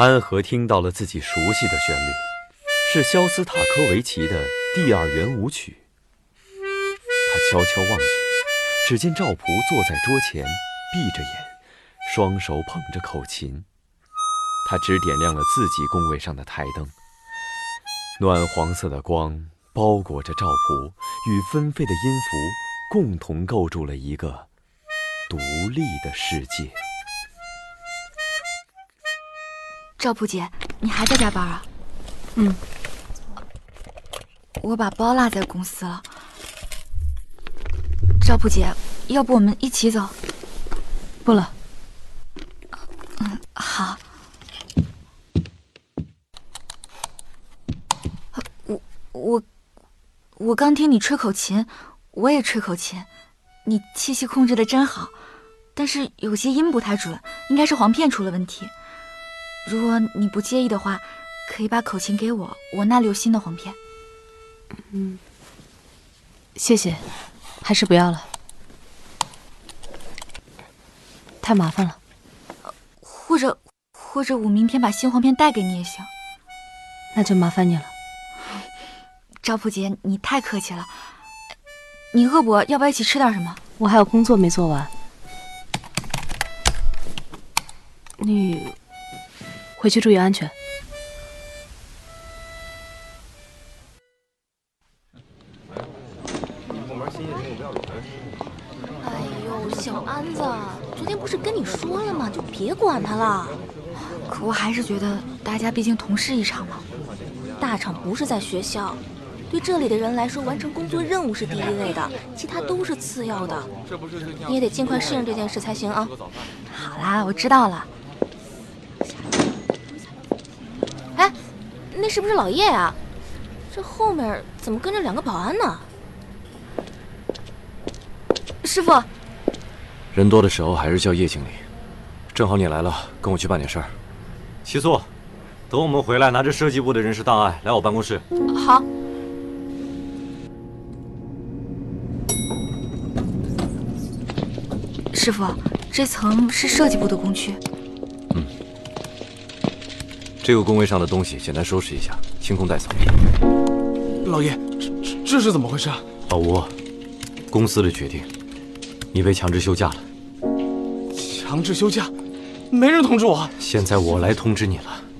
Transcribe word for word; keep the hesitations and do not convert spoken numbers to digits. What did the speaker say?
安和听到了自己熟悉的旋律，是肖斯塔科维奇的第二圆舞曲。他悄悄望去，只见赵普坐在桌前，闭着眼，双手捧着口琴。他只点亮了自己工位上的台灯，暖黄色的光包裹着赵普与纷飞的音符，共同构筑了一个独立的世界。 赵普姐，你还在加班啊？ 嗯， 我把包落在公司了。赵普姐，要不我们一起走？ 不了。 嗯，好。我我我刚听你吹口琴，我也吹口琴，你气息控制的真好，但是有些音不太准，应该是簧片出了问题。如果你不介意的话，可以把口琴给我，我那里有新的簧片。 嗯，谢谢，还是不要了，太麻烦了。 或者或者我明天把新簧片带给你也行。 那就麻烦你了。 赵普姐，你太客气了。你饿不？要不要一起吃点什么？ 我还有工作没做完。你回去注意安全。 哎呦，小安子，昨天不是跟你说了吗？就别管他了。 可我还是觉得大家毕竟同事一场嘛。 大厂不是在学校，对这里的人来说，完成工作任务是第一位的，其他都是次要的。你也得尽快适应这件事才行啊。 好啦，我知道了。 哎，那是不是老叶呀？这后面怎么跟着两个保安呢？ 师傅， 人多的时候还是叫叶经理。正好你来了，跟我去办点事儿。 齐素，等我们回来，拿着设计部的人事档案来我办公室。 好。 师傅，这层是设计部的工区。 嗯，这个工位上的东西简单收拾一下，清空带走。 老叶，这这这是怎么回事啊？ 老吴，公司的决定，你被强制休假了。 强制休假？没人通知我。 现在我来通知你了。